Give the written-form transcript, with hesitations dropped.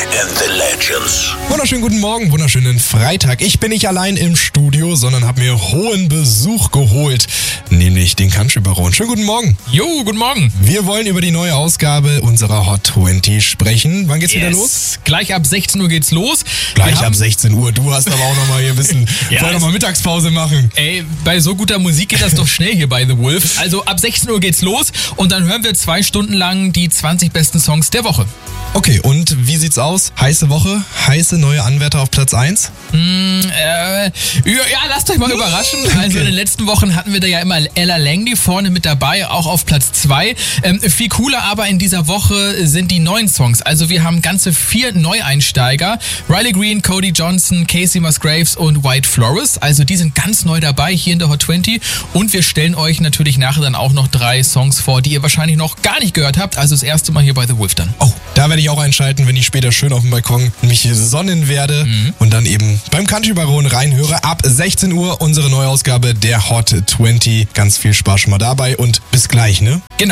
and the Legends. Wunderschönen guten Morgen, wunderschönen Freitag. Ich bin nicht allein im Studio, sondern habe mir hohen Besuch geholt, nämlich den Country Baron. Schönen guten Morgen. Jo, guten Morgen. Wir wollen über die neue Ausgabe unserer Hot 20 sprechen. Wann geht's wieder los? Gleich ab 16 Uhr geht's los. Gleich ab 16 Uhr. Du hast aber auch noch mal hier ein bisschen, vorher noch mal Mittagspause machen. Ey, bei so guter Musik geht das doch schnell hier bei The Wolf. Also ab 16 Uhr geht's los und dann hören wir 2 Stunden lang die 20 besten Songs der Woche. Okay, und wie sieht's aus? Heiße Woche? Heiße neue Anwärter auf Platz 1? Ja, lasst euch mal überraschen. Also in den letzten Wochen hatten wir da ja immer Ella Langley vorne mit dabei, auch auf Platz 2. Viel cooler aber in dieser Woche sind die neuen Songs. Also wir haben ganze 4 Neueinsteiger. Riley Green, Cody Johnson, Casey Musgraves und White Flores. Also die sind ganz neu dabei hier in der Hot 20. Und wir stellen euch natürlich nachher dann auch noch 3 Songs vor, die ihr wahrscheinlich noch gar nicht gehört habt. Also das erste Mal hier bei The Wolf dann. Oh, da werde ich auch einschalten, wenn ich später schön auf dem Balkon mich sonnen werde und dann eben beim Country Baron reinhöre. Ab 16 Uhr unsere Neuausgabe der Hot 20. Ganz viel Spaß schon mal dabei und bis gleich, ne? Genau.